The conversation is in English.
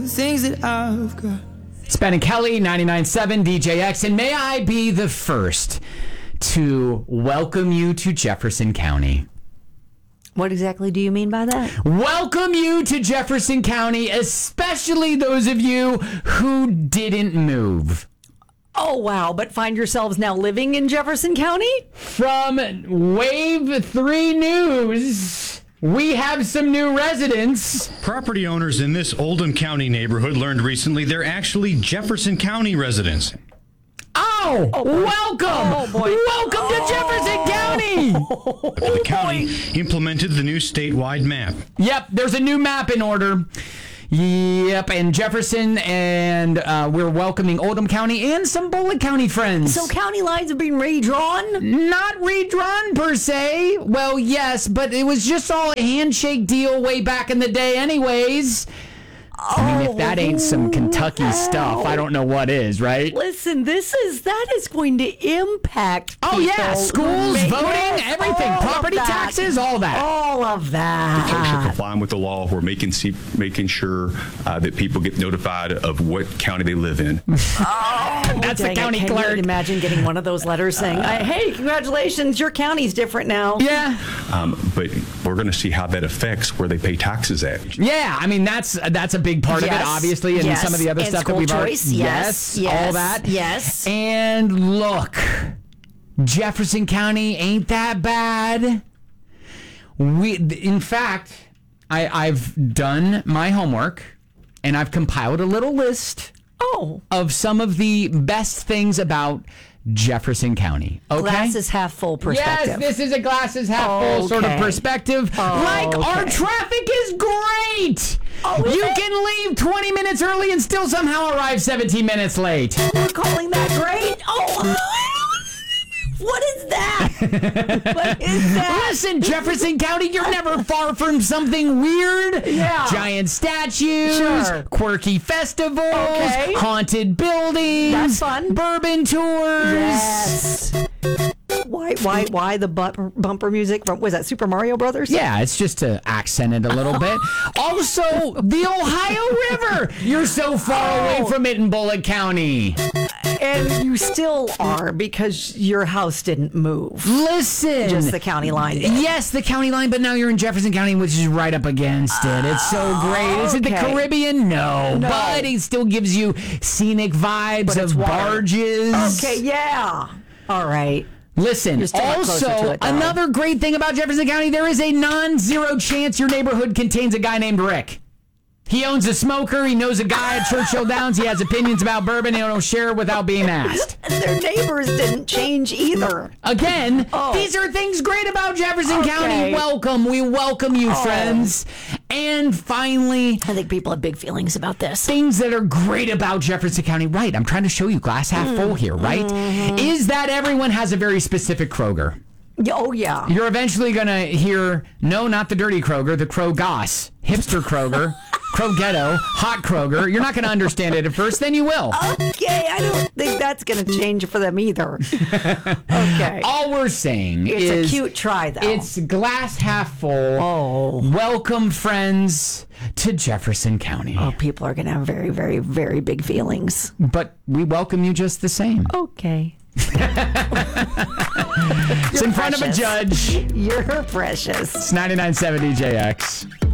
Things that I've got. It's Ben and Kelly, 99.7 DJX, and may I be the first to welcome you to Jefferson County. What exactly do you mean by that? Welcome you to Jefferson County, especially those of you who didn't move. Oh, wow. But find yourselves now living in Jefferson County? From Wave 3 News, we have some new residents. Property owners in this Oldham County neighborhood learned recently they're actually Jefferson County residents. Oh, welcome! Oh, boy. Welcome to Jefferson County! The county implemented the new statewide map. Yep, there's a new map in order. Yep, and Jefferson, and we're welcoming Oldham County and some Bullitt County friends. So county lines have been redrawn? Not redrawn per se. Well, yes, but it was just all a handshake deal way back in the day anyways. I mean, if that ain't some Kentucky stuff, I don't know what is, right? Listen, that is going to impact people. Oh, yeah, schools, voting, everything, property taxes, all that. All of that. Folks are complying with the law. We're making sure that people get notified of what county they live in. That's the county clerk. Can you imagine getting one of those letters saying, hey, congratulations, your county's different now? Yeah. But we're going to see how that affects where they pay taxes at. Yeah, I mean, that's a big part of it, obviously, and some of the other and stuff that we've already... Yes, all that. Yes. And look, Jefferson County ain't that bad. In fact, I've done my homework, and I've compiled a little list of some of the best things about Jefferson County. Okay? Glass is half full perspective. Yes, this is a glass is half full sort of perspective. Our traffic is great. You can leave 20 minutes early and still somehow arrive 17 minutes late. We're calling that great? What is that? What is that? Listen, Jefferson County, you're never far from something weird. Yeah. Giant statues, quirky festivals, haunted buildings. That's fun. Bourbon tours. Yes. Why the bumper music from, was that Super Mario Brothers? Yeah, it's just to accent it a little bit. Also, the Ohio River. You're so far away from it in Bullitt County. And you still are because your house didn't move. Listen. Just the county line did. Yes, the county line, but now you're in Jefferson County, which is right up against it. It's so great. Is it the Caribbean? No. But it still gives you scenic vibes of barges. Okay, yeah. All right. Listen, also, another great thing about Jefferson County, there is a non-zero chance your neighborhood contains a guy named Rick. He owns a smoker. He knows a guy at Churchill Downs. He has opinions about bourbon. He'll share without being asked. Their neighbors didn't change either. Again, these are things great about Jefferson County. Welcome. We welcome you, friends. And finally, I think people have big feelings about this. Things that are great about Jefferson County. Right. I'm trying to show you glass half full here, right? Is that everyone has a very specific Kroger. Oh, yeah. You're eventually going to hear, no, not the dirty Kroger, the Krogas, hipster Kroger, Krogetto, hot Kroger. You're not going to understand it at first, then you will. Okay, I don't think that's going to change for them either. Okay. All we're saying is... It's a cute try, though. It's glass half full. Welcome, friends, to Jefferson County. People are going to have very, very, very big feelings. But we welcome you just the same. Okay. It's in front of a judge. You're precious. It's 99.7 DJX.